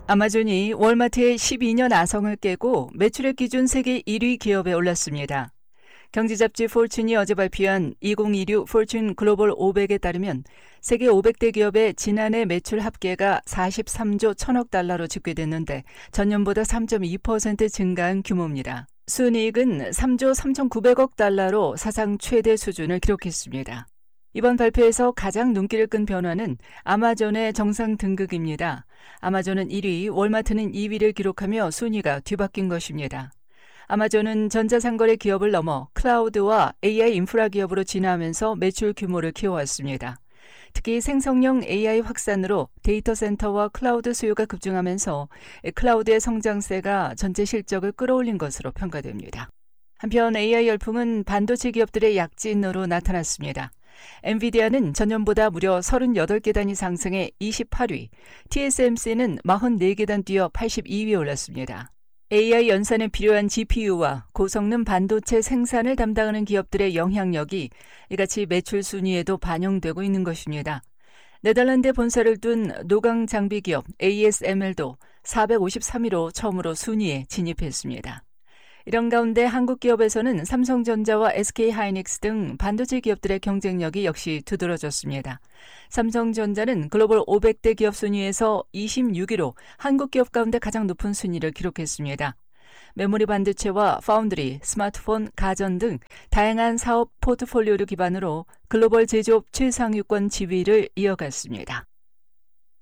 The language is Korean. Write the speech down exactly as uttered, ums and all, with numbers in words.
아마존이 월마트의 십이 년 아성을 깨고 매출액 기준 세계 일 위 기업에 올랐습니다. 경제잡지 포춘이 어제 발표한 이천이십육 포춘 글로벌 오백에 따르면 세계 오백 대 기업의 지난해 매출 합계가 사십삼조 천억 달러로 집계됐는데 전년보다 삼 점 이 퍼센트 증가한 규모입니다. 순이익은 삼조 삼천구백억 달러로 사상 최대 수준을 기록했습니다. 이번 발표에서 가장 눈길을 끈 변화는 아마존의 정상 등극입니다. 아마존은 일 위, 월마트는 이 위를 기록하며 순위가 뒤바뀐 것입니다. 아마존은 전자상거래 기업을 넘어 클라우드와 에이아이 인프라 기업으로 진화하면서 매출 규모를 키워왔습니다. 특히 생성형 에이아이 확산으로 데이터 센터와 클라우드 수요가 급증하면서 클라우드의 성장세가 전체 실적을 끌어올린 것으로 평가됩니다. 한편 에이아이 열풍은 반도체 기업들의 약진으로 나타났습니다. 엔비디아는 전년보다 무려 삼십팔 계단이 상승해 이십팔 위, 티에스엠씨는 사십사 계단 뛰어 팔십이 위에 올랐습니다. 에이아이 연산에 필요한 지피유와 고성능 반도체 생산을 담당하는 기업들의 영향력이 이같이 매출 순위에도 반영되고 있는 것입니다. 네덜란드에 본사를 둔 노광 장비 기업 에이에스엠엘도 사백오십삼 위로 처음으로 순위에 진입했습니다. 이런 가운데 한국 기업에서는 삼성전자와 에스케이하이닉스 등 반도체 기업들의 경쟁력이 역시 두드러졌습니다. 삼성전자는 글로벌 오백 대 기업 순위에서 이십육 위로 한국 기업 가운데 가장 높은 순위를 기록했습니다. 메모리 반도체와 파운드리, 스마트폰, 가전 등 다양한 사업 포트폴리오를 기반으로 글로벌 제조업 최상위권 지위를 이어갔습니다.